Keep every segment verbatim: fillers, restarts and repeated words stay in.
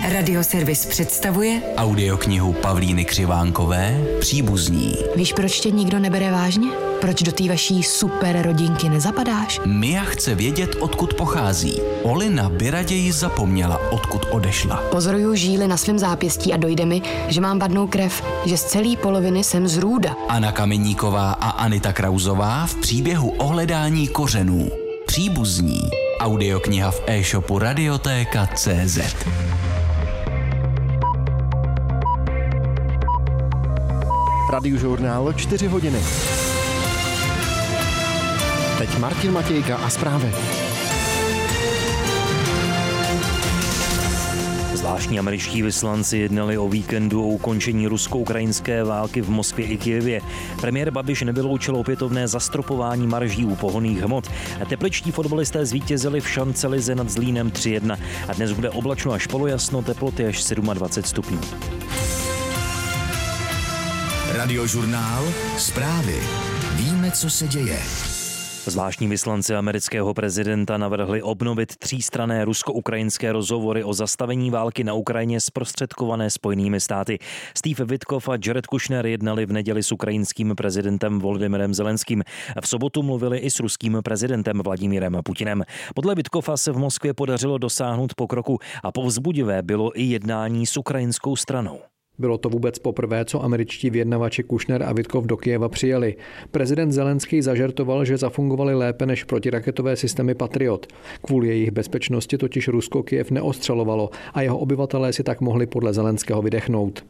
Radioservis představuje audioknihu Pavlíny Křivánkové Příbuzní. Víš, proč tě nikdo nebere vážně? Proč do té vaší super rodinky nezapadáš? Mia chce vědět, odkud pochází. Olina by raději zapomněla, odkud odešla. Pozoruju žíly na svém zápěstí a dojde mi, že mám vadnou krev, že z celé poloviny jsem z Růda. Anna Kameníková a Anita Krauzová v příběhu o hledání kořenů. Příbuzní. Audiokniha v e-shopu Radiotéka tečka cé zet. Radiožurnál čtyři hodiny. Teď Martin Matějka a zprávy. Zvláštní američtí vyslanci jednali o víkendu o ukončení rusko-ukrajinské války v Moskvě i Kyjevě. Premiér Babiš nevyloučil opětovné zastropování marží u pohonných hmot. Tepličtí fotbalisté zvítězili v šancelize nad Zlínem tři jedna a dnes bude oblačno až polojasno, teploty až dvacet sedm stupňů. Radiožurnál Zprávy. Víme, co se děje. Zvláštní vyslanci amerického prezidenta navrhli obnovit třístranné rusko-ukrajinské rozhovory o zastavení války na Ukrajině zprostředkované Spojenými státy. Steve Witkoff a Jared Kushner jednali v neděli s ukrajinským prezidentem Volodymyrem Zelenským. V sobotu mluvili i s ruským prezidentem Vladimírem Putinem. Podle Witkoffa se v Moskvě podařilo dosáhnout pokroku a povzbudivé bylo i jednání s ukrajinskou stranou. Bylo to vůbec poprvé, co američtí vyjednavači Kushner a Witkoff do Kyjeva přijeli. Prezident Zelenský zažertoval, že zafungovaly lépe než protiraketové systémy Patriot. Kvůli jejich bezpečnosti totiž Rusko Kyjev neostřelovalo a jeho obyvatelé si tak mohli podle Zelenského vydechnout.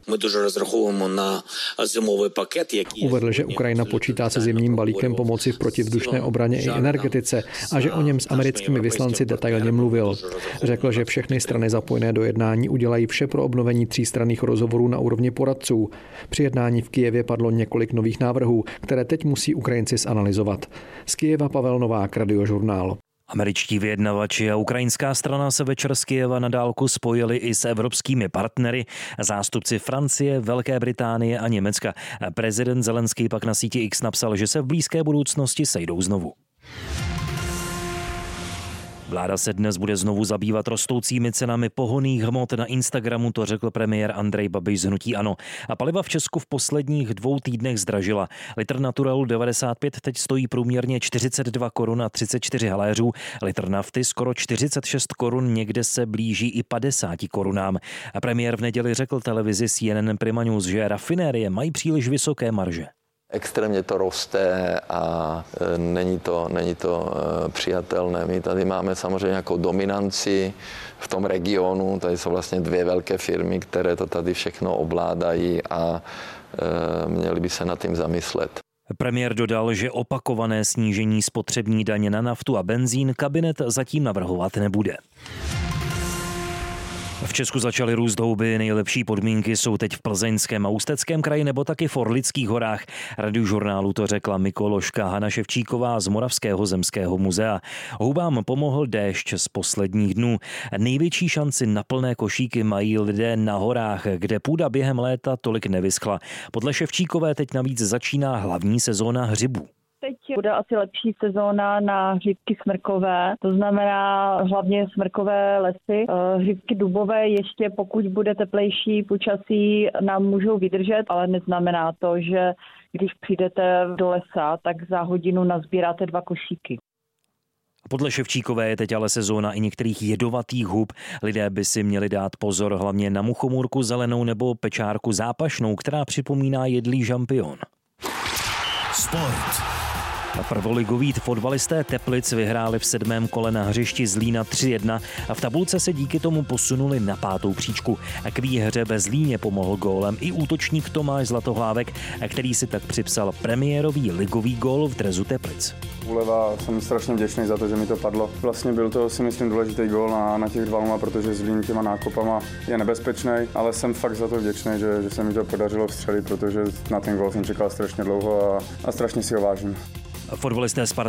Uvedl, že Ukrajina počítá se zimním balíkem pomoci v protivzdušné obraně i energetice a že o něm s americkými vyslanci detailně mluvil. Řekl, že všechny strany zapojené do jednání udělají vše pro obnovení třístranných rozhovorů na úrovni poradců. Při jednání v Kyjevě padlo několik nových návrhů, které teď musí Ukrajinci zanalyzovat. Z Kyjeva Pavel Novák, Radiožurnál. Američtí vyjednavači a ukrajinská strana se večer z Kyjeva na dálku spojili i s evropskými partnery, zástupci Francie, Velké Británie a Německa. Prezident Zelenský pak na síti X napsal, že se v blízké budoucnosti sejdou znovu. Vláda se dnes bude znovu zabývat rostoucími cenami pohonných hmot. Na Instagramu to řekl premiér Andrej Babiš z hnutí ANO. A paliva v Česku v posledních dvou týdnech zdražila. Litr Naturalu devadesát pět teď stojí průměrně čtyřicet dva korun a třicet čtyři haléřů. Litr nafty skoro čtyřicet šest korun, někde se blíží i padesáti korunám. A premiér v neděli řekl televizi C N N Prima News, že rafinérie mají příliš vysoké marže. Extrémně to roste a e, není to, není to e, přijatelné. My tady máme samozřejmě nějakou dominanci v tom regionu. Tady jsou vlastně dvě velké firmy, které to tady všechno ovládají a e, měli by se nad tím zamyslet. Premiér dodal, že opakované snížení spotřební daně na naftu a benzín kabinet zatím navrhovat nebude. V Česku začaly růst houby, nejlepší podmínky jsou teď v Plzeňském a Ústeckém kraji nebo taky v Orlických horách. Radiožurnálu to řekla mykoložka Hana Ševčíková z Moravského zemského muzea. Houbám pomohl déšť z posledních dnů. Největší šanci na plné košíky mají lidé na horách, kde půda během léta tolik nevyschla. Podle Ševčíkové teď navíc začíná hlavní sezóna hřibů. Teď bude asi lepší sezóna na hřibky smrkové, to znamená hlavně smrkové lesy. Hřibky dubové ještě, pokud bude teplejší počasí, nám můžou vydržet, ale neznamená to, že když přijdete do lesa, tak za hodinu nazbíráte dva košíky. Podle Ševčíkové je teď ale sezóna i některých jedovatých hub. Lidé by si měli dát pozor hlavně na muchomůrku zelenou nebo pečárku zápašnou, která připomíná jedlý žampion. Sport. Prvoligoví fotbalisté Teplic vyhráli v sedmém kole na hřišti Zlína tři jedna a v tabulce se díky tomu posunuli na pátou příčku. A k výhře ve Zlíně pomohl gólem i útočník Tomáš Zlatohlávek, který si tak připsal premiérový ligový gól v dresu Teplic. Uleva, jsem strašně vděčný za to, že mi to padlo. Vlastně byl to, si myslím, důležitý gól na, na těch dva nula, protože Zlín těma nákopama je nebezpečný, ale jsem fakt za to vděčný, že, že se mi to podařilo vstřelit, protože na ten gól jsem čekal strašně dlouho a, a strašně si ho vážím. Fotbalisté Sparty